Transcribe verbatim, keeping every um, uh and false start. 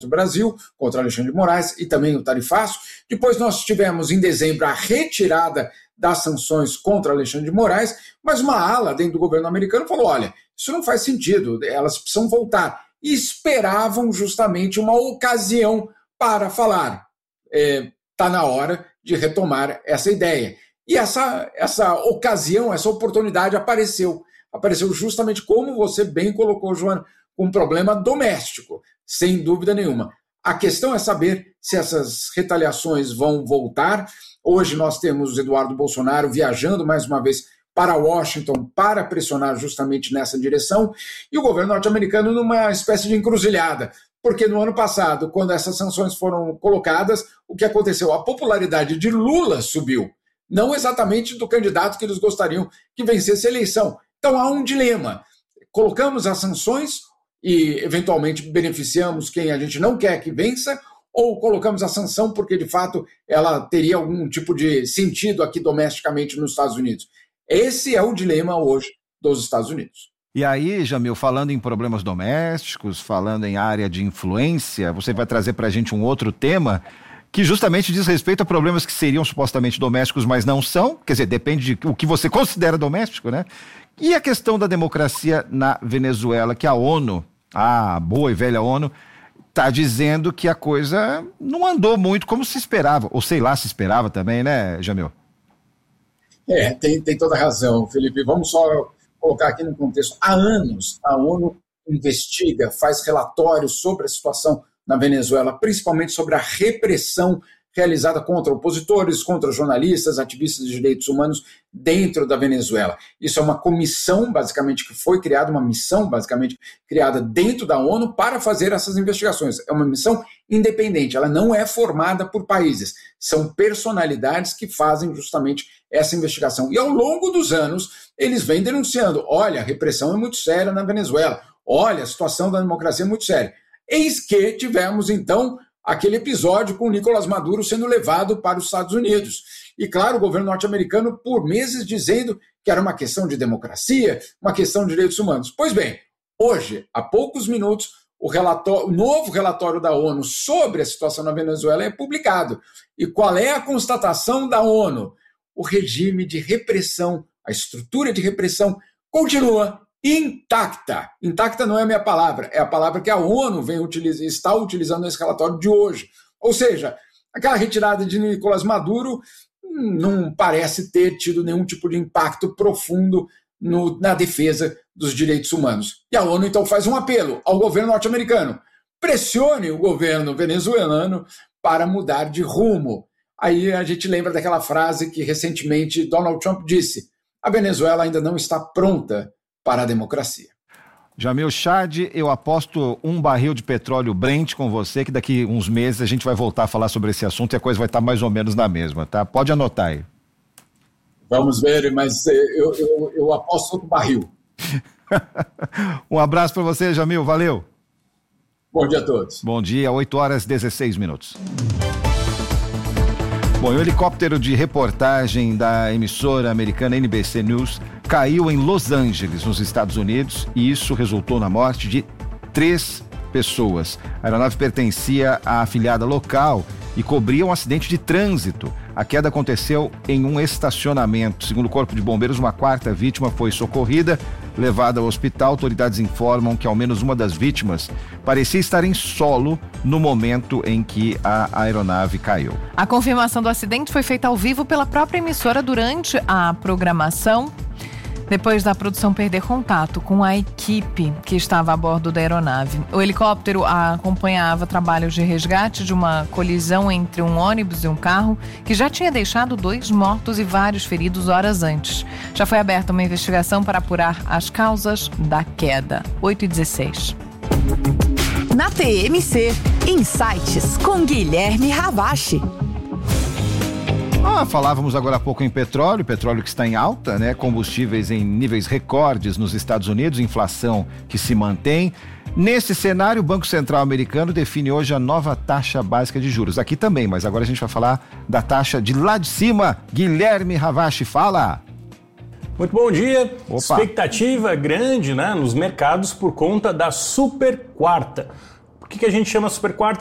do Brasil, contra Alexandre de Moraes e também o tarifaço. Depois nós tivemos em dezembro a retirada das sanções contra Alexandre de Moraes, mas uma ala dentro do governo americano falou, olha, isso não faz sentido, elas precisam voltar. E esperavam justamente uma ocasião para falar. Está é, na hora de retomar essa ideia. E essa, essa ocasião, essa oportunidade apareceu. Apareceu justamente como você bem colocou, Joana, com um problema doméstico, sem dúvida nenhuma. A questão é saber se essas retaliações vão voltar. Hoje nós temos o Eduardo Bolsonaro viajando mais uma vez para Washington para pressionar justamente nessa direção, e o governo norte-americano numa espécie de encruzilhada, porque no ano passado, quando essas sanções foram colocadas, o que aconteceu? A popularidade de Lula subiu, não exatamente do candidato que eles gostariam que vencesse a eleição. Então há um dilema. Colocamos as sanções e eventualmente beneficiamos quem a gente não quer que vença, ou colocamos a sanção porque de fato ela teria algum tipo de sentido aqui domesticamente nos Estados Unidos. Esse é o dilema hoje dos Estados Unidos. E aí, Jamil, falando em problemas domésticos, falando em área de influência, você vai trazer para a gente um outro tema que justamente diz respeito a problemas que seriam supostamente domésticos, mas não são, quer dizer, depende de o que você considera doméstico, né? E a questão da democracia na Venezuela, que a ONU, a boa e velha ONU, está dizendo que a coisa não andou muito como se esperava, ou sei lá, se esperava também, né, Jamil? É, tem, tem toda razão, Felipe. Vamos só colocar aqui no contexto. Há anos, a ONU investiga, faz relatórios sobre a situação na Venezuela, principalmente sobre a repressão realizada contra opositores, contra jornalistas, ativistas de direitos humanos dentro da Venezuela. Isso é uma comissão, basicamente, que foi criada, uma missão, basicamente, criada dentro da ONU para fazer essas investigações. É uma missão independente, ela não é formada por países, são personalidades que fazem justamente essa investigação. E ao longo dos anos, eles vêm denunciando, olha, a repressão é muito séria na Venezuela, olha, a situação da democracia é muito séria. Eis que tivemos, então, aquele episódio com o Nicolás Maduro sendo levado para os Estados Unidos. E, claro, o governo norte-americano, por meses, dizendo que era uma questão de democracia, uma questão de direitos humanos. Pois bem, hoje, há poucos minutos, o, relatório, o novo relatório da ONU sobre a situação na Venezuela é publicado. E qual é a constatação da ONU? O regime de repressão, a estrutura de repressão continua intacta. Intacta não é a minha palavra, é a palavra que a ONU vem utiliza, está utilizando nesse relatório de hoje. Ou seja, aquela retirada de Nicolás Maduro não parece ter tido nenhum tipo de impacto profundo no, na defesa dos direitos humanos. E a ONU então faz um apelo ao governo norte-americano: pressione o governo venezuelano para mudar de rumo. Aí a gente lembra daquela frase que recentemente Donald Trump disse: a Venezuela ainda não está pronta para a democracia. Jamil Chad, eu aposto um barril de petróleo Brent com você, que daqui uns meses a gente vai voltar a falar sobre esse assunto e a coisa vai estar mais ou menos na mesma, tá? Pode anotar aí. Vamos ver, mas eu, eu, eu aposto outro barril. Um abraço para você, Jamil, valeu. Bom dia a todos. Bom dia, oito horas e dezesseis minutos. Bom, o helicóptero de reportagem da emissora americana N B C News caiu em Los Angeles, nos Estados Unidos, e isso resultou na morte de três pessoas. A aeronave pertencia à afiliada local e cobria um acidente de trânsito. A queda aconteceu em um estacionamento. Segundo o Corpo de Bombeiros, uma quarta vítima foi socorrida, levada ao hospital. Autoridades informam que ao menos uma das vítimas parecia estar em solo no momento em que a aeronave caiu. A confirmação do acidente foi feita ao vivo pela própria emissora durante a programação, depois da produção perder contato com a equipe que estava a bordo da aeronave. O helicóptero acompanhava trabalhos de resgate de uma colisão entre um ônibus e um carro que já tinha deixado dois mortos e vários feridos horas antes. Já foi aberta uma investigação para apurar as causas da queda. oito e dezesseis. Na T M C, Insights com Guilherme Ravache. Ah, falávamos agora há pouco em petróleo, petróleo que está em alta, né? Combustíveis em níveis recordes nos Estados Unidos, inflação que se mantém. Nesse cenário, o Banco Central americano define hoje a nova taxa básica de juros. Aqui também, mas agora a gente vai falar da taxa de lá de cima. Guilherme Ravache, fala! Muito bom dia. Opa. Expectativa grande, né, nos mercados por conta da super quarta. que a gente chama super quarta?